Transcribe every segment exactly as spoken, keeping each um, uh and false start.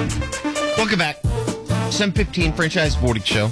Welcome back. seven fifteen Franchise Vortex Show.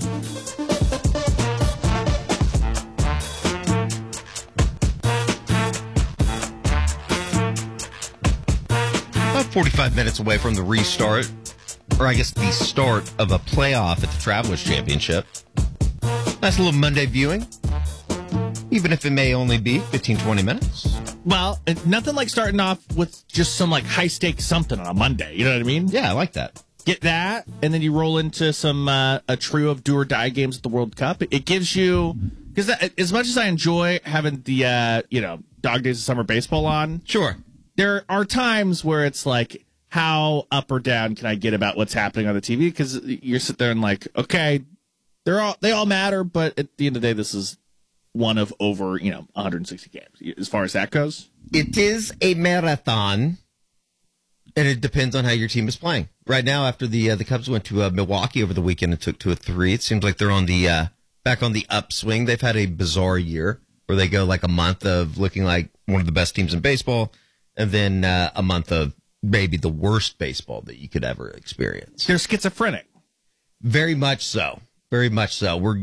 About forty-five minutes away from the restart, or I guess the start of a playoff at the Travelers Championship. Nice little Monday viewing, even if it may only be fifteen, twenty minutes. Well, it, nothing like starting off with just some like high stakes something on a Monday. You know what I mean? Yeah, I like that. Get that, and then you roll into some uh, a trio of do or die games at the World Cup. It, it gives you, because as much as I enjoy having the uh, you know dog days of summer baseball on, Sure. there are times where it's like, how up or down can I get about what's happening on the T V? Because you're sitting there and like, okay, they're all they all matter, but at the end of the day, this is one of over you know one hundred sixty games as far as that goes. It is a marathon, and it depends on how your team is playing. Right now, after the uh, the Cubs went to uh, Milwaukee over the weekend and took to a three, it seems like they're on the uh, back on the upswing. They've had a bizarre year where they go like a month of looking like one of the best teams in baseball, and then uh, a month of maybe the worst baseball that you could ever experience. They're schizophrenic. Very much so. Very much so. We're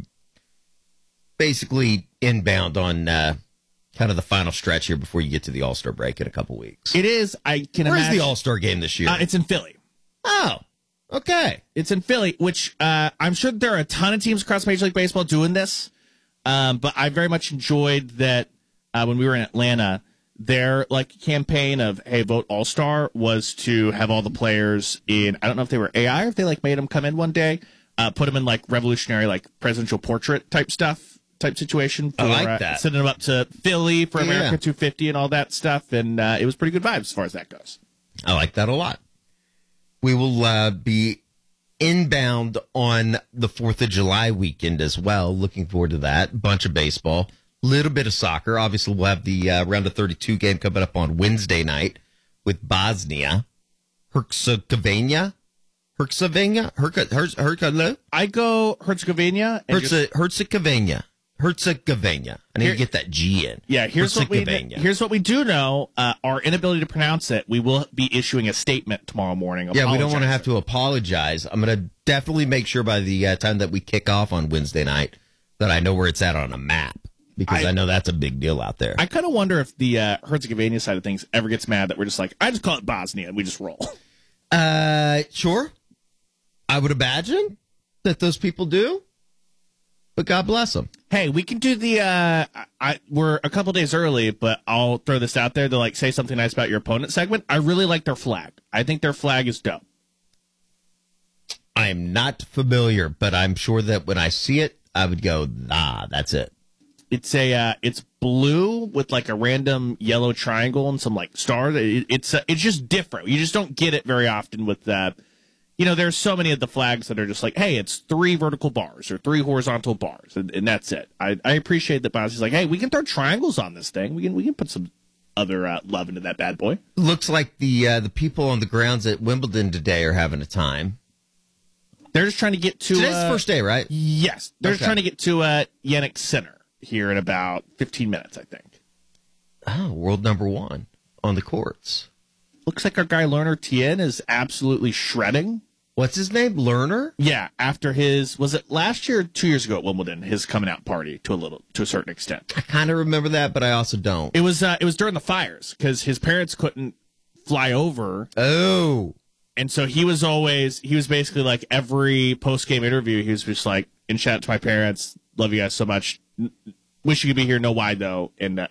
basically inbound on uh, kind of the final stretch here before you get to the All-Star break in a couple weeks. It is. I can Where's imagine. the All-Star game this year? Uh, it's in Philly. Oh, okay. It's in Philly, which uh, I'm sure there are a ton of teams across Major League Baseball doing this. Um, but I very much enjoyed that uh, when we were in Atlanta, their like campaign of "Hey, vote All Star" was to have all the players in. I don't know if they were A I or if they like made them come in one day, uh, put them in like revolutionary, like presidential portrait type stuff, type situation. For, I like uh, that. Sending them up to Philly for Yeah. America two fifty and all that stuff, and uh, it was pretty good vibes as far as that goes. I like that a lot. We will uh, be inbound on the fourth of July weekend as well. Looking forward to that. Bunch of baseball, little bit of soccer. Obviously, we'll have the uh, round of thirty-two game coming up on Wednesday night with Bosnia, Herzegovina, Herzegovina, Herzegovina, I go Herzegovina. And just- Herzegovina, Herzegovina. I need Here- to get that G in. Yeah, here's what we Herzegovina. here's what we do know: uh, our inability to pronounce it. We will be issuing a statement tomorrow morning. Yeah, we don't want to apologizing. have to apologize. I'm going to definitely make sure by the uh, time that we kick off on Wednesday night that I know where it's at on a map, because I, I- know that's a big deal out there. I kind of wonder if the uh, Herzegovina side of things ever gets mad that we're just like, I just call it Bosnia and we just roll. Uh, sure. I would imagine that those people do, but God bless them. Hey, we can do the. Uh, I we're a couple days early, but I'll throw this out there to like say something nice about your opponent segment. I really like their flag. I think their flag is dope. I am not familiar, but I'm sure that when I see it, I would go, nah, that's it. It's a uh, it's blue with like a random yellow triangle and some like stars. It, it's uh, it's just different. You just don't get it very often with uh, you know, there's so many of the flags that are just like, hey, it's three vertical bars or three horizontal bars, and, and that's it. I, I appreciate that Bosnia's like, hey, we can throw triangles on this thing. We can we can put some other uh, love into that bad boy. Looks like the uh, the people on the grounds at Wimbledon today are having a time. They're just trying to get to Today's uh, the first day, right? Yes, they're just Okay. trying to get to uh, Yannick Sinner here in about fifteen minutes, I think. Oh, world number one on the courts. Looks like our guy Lerner Tien is absolutely shredding. What's his name? Lerner? Yeah, after his was it last year or two years ago at Wimbledon, his coming out party to a little to a certain extent. I kind of remember that, but I also don't. It was uh, it was during the fires because his parents couldn't fly over, Oh, and so he was always he was basically like every post game interview he was just like, and shout out to my parents, love you guys so much, wish you could be here, know why though, and uh,